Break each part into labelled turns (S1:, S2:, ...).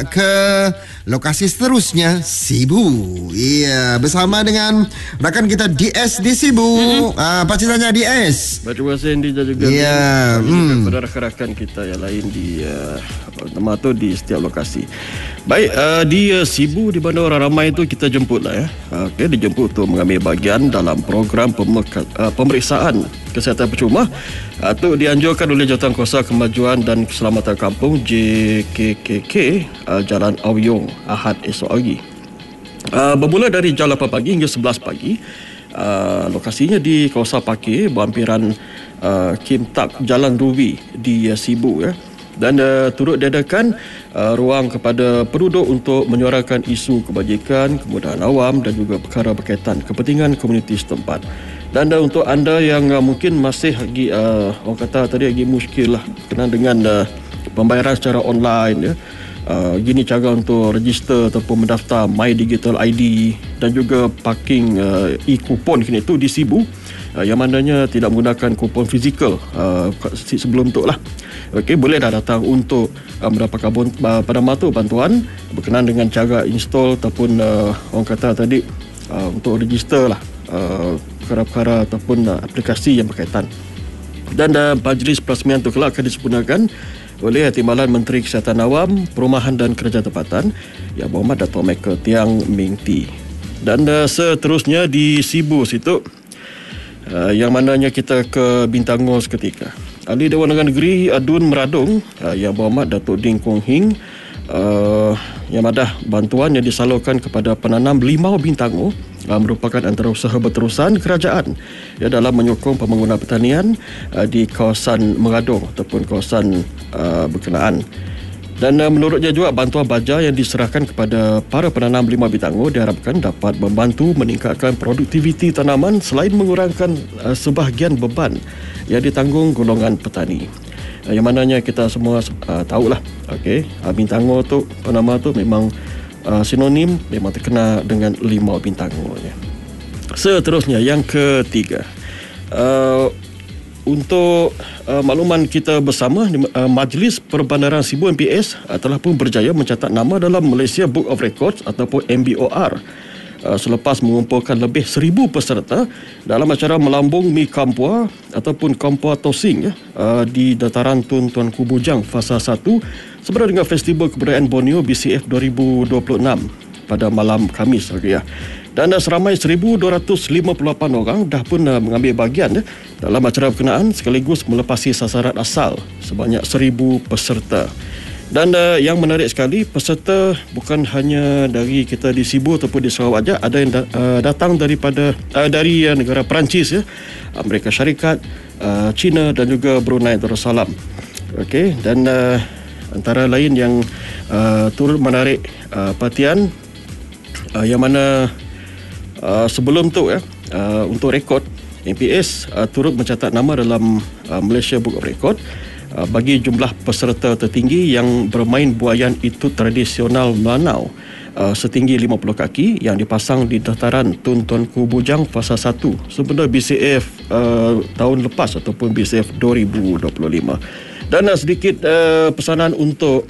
S1: ke lokasi seterusnya, Sibu. Iya, bersama dengan rakan kita DS di Sibu. Apa ceritanya DS?
S2: Terima kasih Andy dan juga kepada rakan-rakan kita yang lain di nama tu di setiap lokasi. Baik, di Sibu, di mana orang ramai itu kita jemput lah ya. Dijemput untuk mengambil bahagian dalam program pemeriksaan kesihatan percuma itu dianjurkan oleh Jawatankuasa Kemajuan dan Keselamatan Kampung JKKK Jalan Awyong Ahad esok hari. Bermula dari jam 8 pagi hingga 11 pagi. Lokasinya di kawasan parkir berhampiran Kim Tak Jalan Rubi di Sibu ya. Dan turut diadakan ruang kepada penduduk untuk menyuarakan isu kebajikan, kemudahan awam dan juga perkara berkaitan kepentingan komuniti setempat. Dan untuk anda yang mungkin masih lagi orang kata tadi lagi muskil lah berkenaan dengan pembayaran secara online ya. Gini cara untuk register ataupun mendaftar My Digital ID dan juga parking e-kupon kini tu di Sibu yang mananya tidak menggunakan kupon fizikal sebelum tu lah. Okey, boleh dah datang untuk mendapatkan bantuan berkenaan dengan cara install ataupun orang kata tadi untuk register lah perkara-perkara ataupun aplikasi yang berkaitan. Dan majlis perasmian itu kelak akan disempurnakan oleh Timbalan Menteri Kesihatan Awam, Perumahan dan Kerajaan Tempatan Yang Berhormat Dato' Michael Tiang Ming Ti. Dan seterusnya di Sibu situ yang mananya kita ke Bintangor seketika. Ahli Dewan Undangan Negeri Dun Meradung Yang Berhormat Datuk Ding Kong Hing yang ada bantuan yang disalurkan kepada penanam limau Bintangor merupakan antara usaha berterusan kerajaan dalam menyokong pembangunan pertanian di kawasan Meradung ataupun kawasan berkenaan. Dan menurutnya juga bantuan baja yang diserahkan kepada para penanam limau Bintangor diharapkan dapat membantu meningkatkan produktiviti tanaman selain mengurangkan sebahagian beban yang ditanggung golongan petani. Yang mananya kita semua tahulah, okey, Bintangor tu penama tu memang sinonim, memang terkenal dengan limau Bintangor ya. Seterusnya yang ketiga, untuk makluman kita bersama, Majlis Perbandaran Sibu MPS telah pun berjaya mencatat nama dalam Malaysia Book of Records ataupun MBOR selepas mengumpulkan lebih 1,000 peserta dalam acara melambung Mi Kampua ataupun Kampua Tosing ya, di dataran Tun Tuanku Bujang Fasa 1 sebenarnya dengan Festival Kebudayaan Borneo BCF 2026 pada malam Khamis ya. Dan seramai 1,258 orang dah pun mengambil bahagian dalam acara berkenaan sekaligus melepasi sasaran asal sebanyak 1,000 peserta. Dan yang menarik sekali, peserta bukan hanya dari kita di Sibu ataupun di Sarawak saja, ada yang datang daripada dari negara Perancis ya, Amerika Syarikat, China dan juga Brunei Darussalam. Okey, dan antara lain yang turut menarik perhatian yang mana sebelum tu ya, untuk rekod MPS turut mencatat nama dalam Malaysia Book of Record bagi jumlah peserta tertinggi yang bermain buaian itu tradisional Melanau setinggi 50 kaki yang dipasang di dataran Tun Tuanku Bujang Fasa 1 sebenarnya BCF tahun lepas ataupun BCF 2025. Dan sedikit pesanan untuk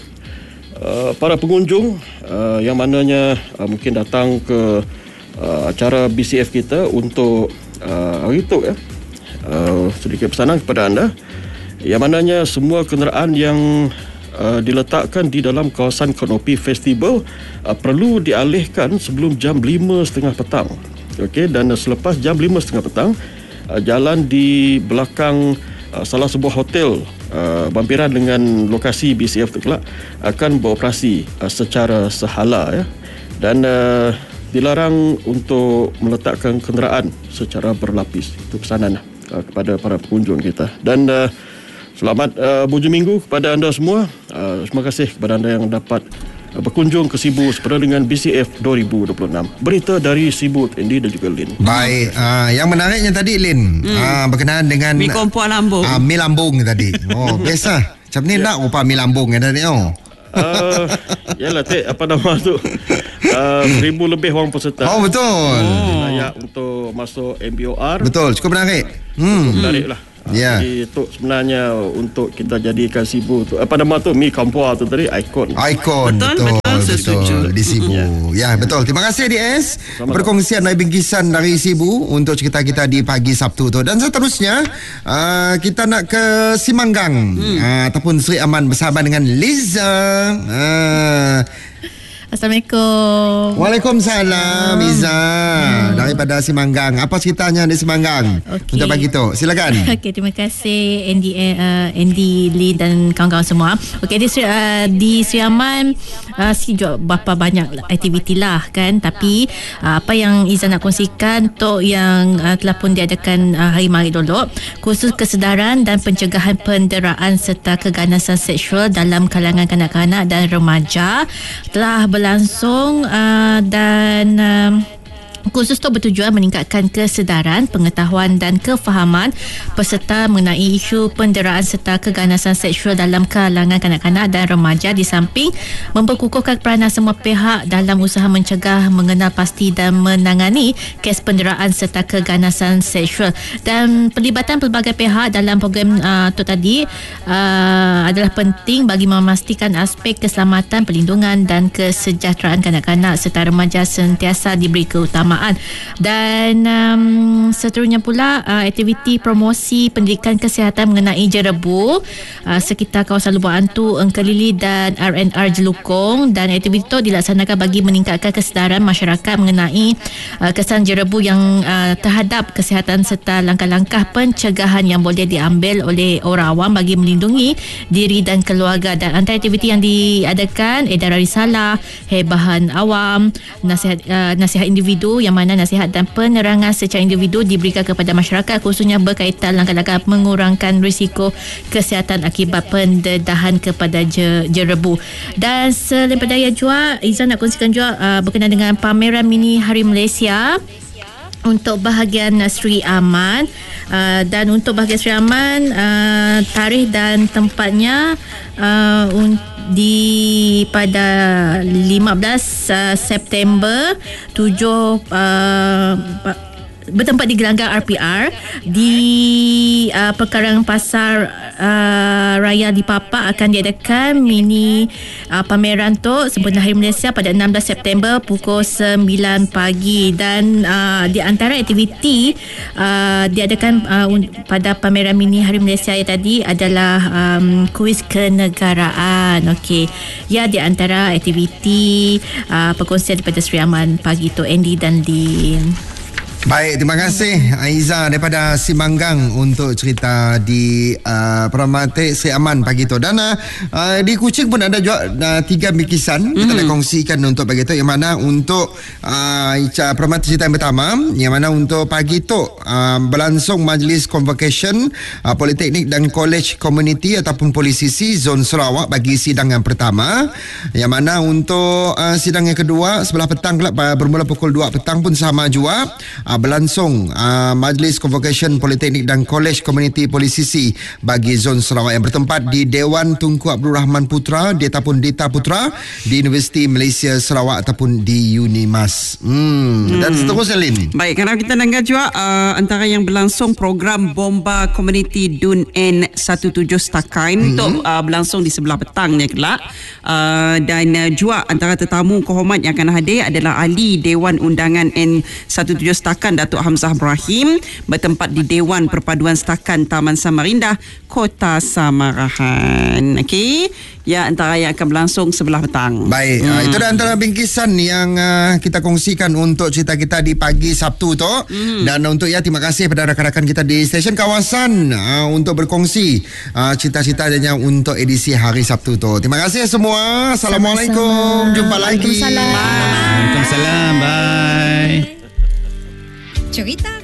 S2: para pengunjung yang mananya mungkin datang ke acara BCF kita untuk hari itu ya. Sedikit pesanan kepada anda yang mananya semua kenderaan yang diletakkan di dalam kawasan Kanopi Festival perlu dialihkan sebelum jam 5.30 petang. Okey, dan selepas jam 5.30 petang jalan di belakang salah sebuah hotel berhampiran dengan lokasi BCF tu kelak akan beroperasi secara sehala ya. Dan dilarang untuk meletakkan kenderaan secara berlapis. Itu pesanan kepada para pengunjung kita. Dan selamat Bujur Minggu kepada anda semua. Terima kasih kepada anda yang dapat berkunjung ke Sibu sepada dengan BCF 2026. Berita dari Sibu, Andy dan juga Lin.
S1: Baik, yang menariknya tadi Lin, berkenaan dengan
S3: Mi Kompor Lambung.
S1: Mi Lambung tadi. Oh, biasa. Macam ni nak rupa Mi Lambung tadi.
S2: Yalah, apa nama tu? 1,000 lebih orang peserta.
S1: Oh, betul.
S2: Layak untuk masuk MBOR.
S1: Betul, cukup menarik.
S2: Cukup menarik lah. Jadi tu sebenarnya untuk kita jadikan Sibu tu apa nama tu Mi Kampua tu tadi ikon.
S1: Betul di Sibu. Ya, betul. Terima kasih DS perkongsian dari bingkisan dari Sibu untuk cerita kita di pagi Sabtu tu. Dan seterusnya kita nak ke Simanggang ataupun Seri Aman bersama dengan Liza.
S3: Assalamualaikum.
S1: Waalaikumsalam Iza daripada Simanggang. Apa ceritanya di Simanggang? Untuk pagi tu, silakan.
S3: Okey, terima kasih Andy Lee dan kawan-kawan semua. Okey, di Seri Aman juga berapa banyak aktiviti lah kan, tapi apa yang Iza nak kongsikan untuk yang telah pun diadakan hari Mari Dolok, khusus kesedaran dan pencegahan penderaan serta keganasan seksual dalam kalangan kanak-kanak dan remaja telah berlangsung dan khusus itu bertujuan meningkatkan kesedaran, pengetahuan dan kefahaman peserta mengenai isu penderaan serta keganasan seksual dalam kalangan kanak-kanak dan remaja, di samping memperkukuhkan peranan semua pihak dalam usaha mencegah, mengenal pasti dan menangani kes penderaan serta keganasan seksual. Dan pelibatan pelbagai pihak dalam program itu tadi adalah penting bagi memastikan aspek keselamatan, perlindungan dan kesejahteraan kanak-kanak serta remaja sentiasa diberi keutamaan. Dan seterusnya pula aktiviti promosi pendidikan kesihatan mengenai jerebu sekitar kawasan Lubuk Hantu, Engkelili dan RNR Jelukong. Dan aktiviti itu dilaksanakan bagi meningkatkan kesedaran masyarakat mengenai kesan jerebu yang terhadap kesihatan serta langkah-langkah pencegahan yang boleh diambil oleh orang awam bagi melindungi diri dan keluarga. Dan antara aktiviti yang diadakan edaran risalah, hebahan awam, nasihat individu, yang mana nasihat dan penerangan secara individu diberikan kepada masyarakat khususnya berkaitan langkah-langkah mengurangkan risiko kesihatan akibat pendedahan kepada jerebu. Dan selain pada juga, Izzah nak kongsikan juga berkenaan dengan pameran mini Hari Malaysia untuk bahagian Seri Aman. Dan untuk bahagian Seri Aman, tarikh dan tempatnya pada 15 September 7 bertempat di Gelanggang RPR di perkarangan pasar Raya di Papa akan diadakan mini pameran tu sempena Hari Malaysia pada 16 September pukul 9 pagi. Dan di antara aktiviti diadakan pada pameran mini Hari Malaysia tadi adalah kuis kenegaraan. Okey, ya, di antara aktiviti perkongsian daripada Seri Aman pagi tu, Andy dan Lin.
S1: Baik, terima kasih Aiza daripada Simanggang untuk cerita di Peramatik Seri Aman pagi tu. Dan di Kuching pun ada juga 3 bingkisan kita nak kongsikan untuk pagi tu, yang mana untuk Peramatik cerita yang pertama, yang mana untuk pagi tu berlangsung majlis convocation Politeknik dan Kolej Komuniti ataupun Polisisi Zon Sarawak bagi sidang yang pertama, yang mana untuk sidang yang kedua sebelah petang bermula pukul 2 petang pun sama juga berlangsung majlis convocation Politeknik dan Kolej Komuniti Polisisi bagi Zon Sarawak yang bertempat di Dewan Tunku Abdul Rahman Putra ataupun Dita Putra di Universiti Malaysia Sarawak ataupun di Unimas. Dan seterusnya, Lin.
S4: Baik, kalau kita dengar juga antara yang berlangsung program Bomba Komuniti Dun N17 Setakan untuk berlangsung di sebelah petang ni kelak. Dan juga antara tetamu kehormat yang akan hadir adalah ahli Dewan Undangan N17 Setakan Datuk Hamzah Ibrahim, bertempat di Dewan Perpaduan Setakan Taman Samarindah, Kota Samarahan. Okey, ya, antara yang akan berlangsung sebelah petang.
S1: Baik, itu dah antara bingkisan yang kita kongsikan untuk cerita kita di pagi Sabtu tu. Dan untuk terima kasih kepada rakan-rakan kita di stesen kawasan untuk berkongsi cerita-ceritanya untuk edisi hari Sabtu tu. Terima kasih semua. Assalamualaikum. Jumpa lagi.
S3: Waalaikumsalam.
S5: Waalaikumsalam. Bye.
S6: Cerita